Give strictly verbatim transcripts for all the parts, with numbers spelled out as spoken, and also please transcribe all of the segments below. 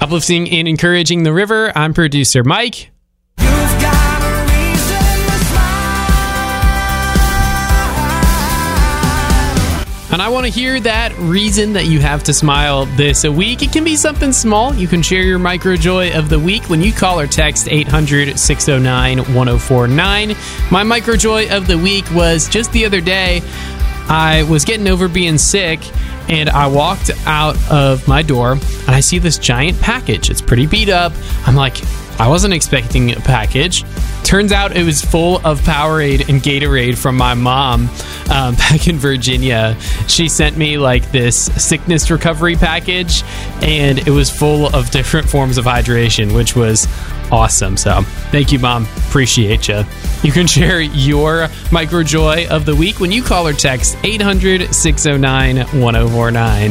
Uplifting and encouraging the river. I'm producer Mike. And I want to hear that reason that you have to smile this a week. It can be something small. You can share your micro joy of the week when you call or text eight hundred, six oh nine, one oh four nine. My micro joy of the week was just the other day. I was getting over being sick, and I walked out of my door, and I see this giant package. It's pretty beat up. I'm like, I wasn't expecting a package. Turns out it was full of Powerade and Gatorade from my mom um, back in Virginia. She sent me like this sickness recovery package, and it was full of different forms of hydration, which was awesome. So thank you, Mom. Appreciate you. You can share your micro joy of the week when you call or text eight hundred, six oh nine, one oh four nine.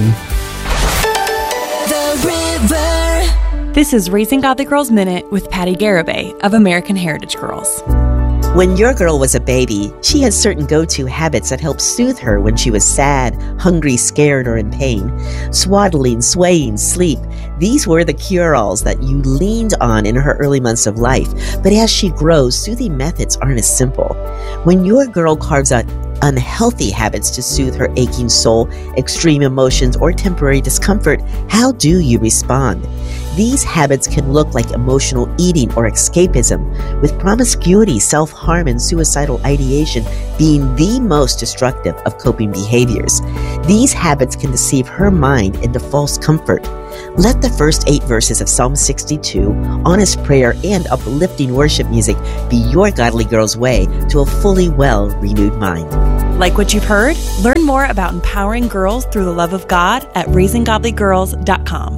The River. This is Raising Godly Girls Minute with Patty Garibay of American Heritage Girls. When your girl was a baby, she had certain go-to habits that helped soothe her when she was sad, hungry, scared, or in pain. Swaddling, swaying, sleep. These were the cure-alls that you leaned on in her early months of life. But as she grows, soothing methods aren't as simple. When your girl carves out unhealthy habits to soothe her aching soul, extreme emotions, or temporary discomfort, how do you respond? These habits can look like emotional eating or escapism, with promiscuity, self-harm, and suicidal ideation being the most destructive of coping behaviors. These habits can deceive her mind into false comfort. Let the first eight verses of Psalm sixty-two, honest prayer, and uplifting worship music be your godly girl's way to a fully well renewed mind. Like what you've heard? Learn more about empowering girls through the love of God at raising godly girls dot com.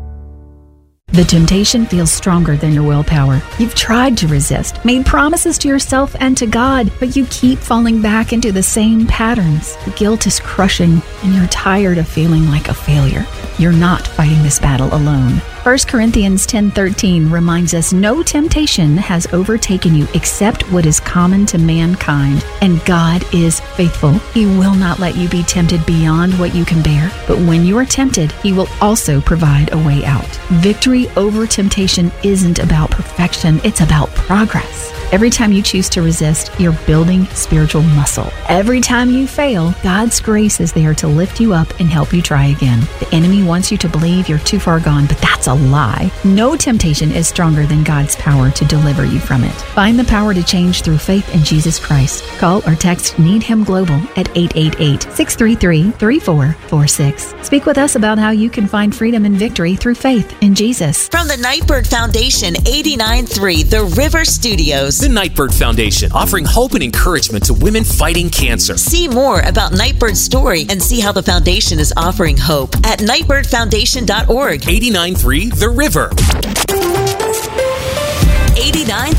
The temptation feels stronger than your willpower. You've tried to resist, made promises to yourself and to God, but you keep falling back into the same patterns. The guilt is crushing, and you're tired of feeling like a failure. You're not fighting this battle alone. First Corinthians ten thirteen reminds us no temptation has overtaken you except what is common to mankind, and God is faithful. He will not let you be tempted beyond what you can bear, but when you are tempted, He will also provide a way out. Victory over temptation isn't about perfection, it's about progress. Every time you choose to resist, you're building spiritual muscle. Every time you fail, God's grace is there to lift you up and help you try again. The enemy wants you to believe you're too far gone, but that's a lie. No temptation is stronger than God's power to deliver you from it. Find the power to change through faith in Jesus Christ. Call or text Need Him Global at eight eight eight, six three three, three four four six. Speak with us about how you can find freedom and victory through faith in Jesus. From the Nightbird Foundation, eighty-nine point three The River Studios. The Nightbird Foundation, offering hope and encouragement to women fighting cancer. See more about Nightbird's story and see how the foundation is offering hope at nightbird foundation dot org. eighty-nine point three The River. eighty-nine